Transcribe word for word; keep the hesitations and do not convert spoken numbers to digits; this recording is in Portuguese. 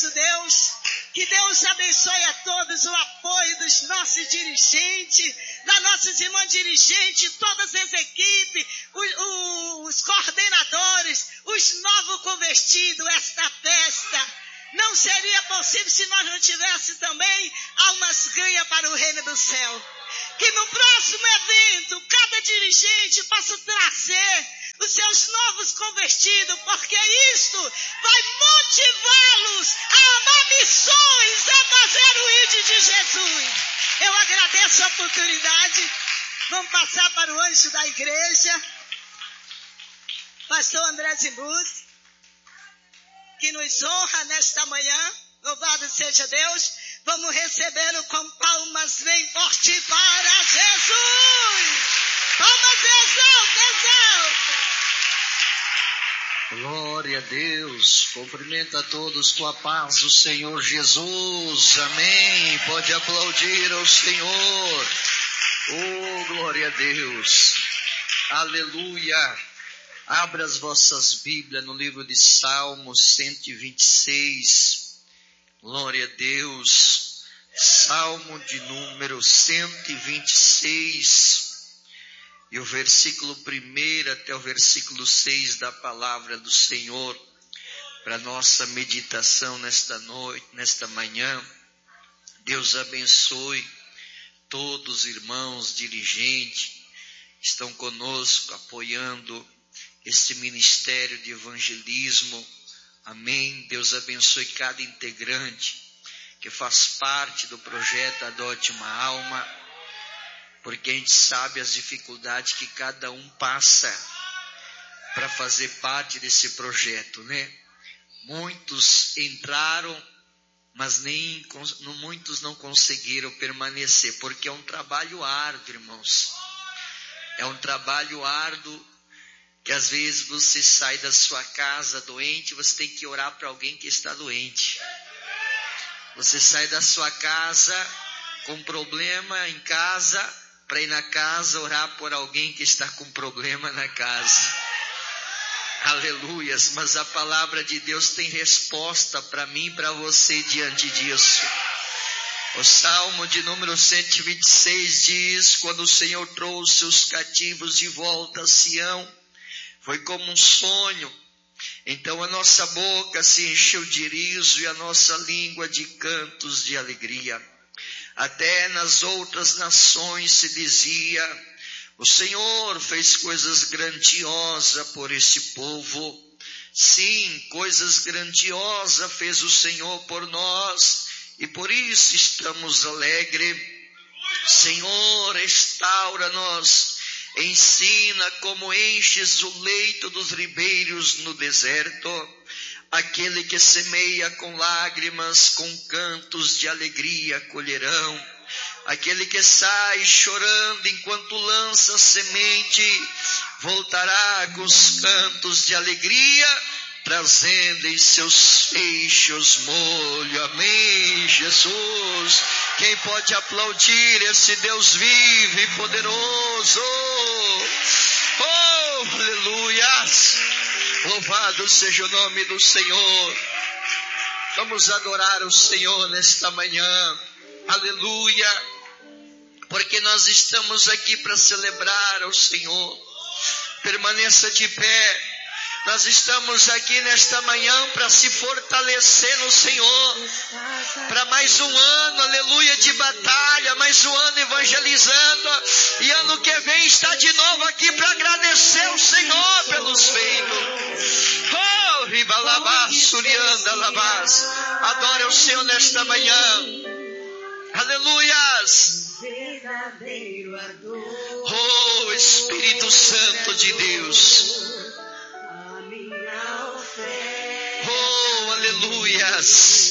nosso Deus. Que Deus abençoe a todos, o apoio dos nossos dirigentes, das nossas irmãs dirigentes, todas as equipes, os, os coordenadores, os novos convertidos, esta festa. Não seria possível se nós não tivéssemos também almas ganhas para o reino do céu. Que no próximo evento, cada dirigente possa trazer os seus novos convertidos, porque isto vai motivá-los a amar missões, a fazer o I D de Jesus. Eu agradeço a oportunidade. Vamos passar para o anjo da igreja, pastor André Zimbus, que nos honra nesta manhã. Louvado seja Deus. Vamos recebê-lo com palmas bem forte para Jesus. Palmas, exalta, exalta. Glória a Deus. Cumprimenta a todos com a paz do Senhor Jesus. Amém. Pode aplaudir ao Senhor. Oh, glória a Deus. Aleluia. Abra as vossas Bíblias no livro de Salmos cento e vinte e seis. Glória a Deus. Salmo de número cento e vinte e seis. E o versículo primeiro até o versículo seis da palavra do Senhor, para nossa meditação nesta noite, nesta manhã. Deus abençoe todos os irmãos dirigentes que estão conosco, apoiando este ministério de evangelismo. Amém. Deus abençoe cada integrante que faz parte do projeto Adote uma Alma, porque a gente sabe as dificuldades que cada um passa para fazer parte desse projeto, né? Muitos entraram, mas nem muitos não conseguiram permanecer, porque é um trabalho árduo, irmãos. É um trabalho árduo que às vezes você sai da sua casa doente, você tem que orar para alguém que está doente. Você sai da sua casa com problema em casa, para ir na casa orar por alguém que está com problema na casa. Aleluias, mas a palavra de Deus tem resposta para mim e para você diante disso. O Salmo de número cento e vinte e seis diz: quando o Senhor trouxe os cativos de volta a Sião, foi como um sonho. Então a nossa boca se encheu de riso e a nossa língua de cantos de alegria. Até nas outras nações se dizia: o Senhor fez coisas grandiosas por esse povo. Sim, coisas grandiosas fez o Senhor por nós, e por isso estamos alegres. Senhor, restaura-nos, ensina como enches o leito dos ribeiros no deserto. Aquele que semeia com lágrimas, com cantos de alegria colherão. Aquele que sai chorando enquanto lança semente, voltará com os cantos de alegria, trazendo em seus feixes molho. Amém, Jesus. Quem pode aplaudir esse Deus vivo e poderoso? Oh, aleluias. Louvado seja o nome do Senhor. Vamos adorar o Senhor nesta manhã. Aleluia. Porque nós estamos aqui para celebrar ao Senhor. Permaneça de pé. Nós estamos aqui nesta manhã para se fortalecer no Senhor, para mais um ano, aleluia, de batalha, mais um ano evangelizando, e ano que vem está de novo aqui para agradecer ao Senhor pelos feitos. Oh, ribalabás, surianda labás, adore o Senhor nesta manhã. Aleluias. Oh, Espírito Santo de Deus. Oh, aleluias.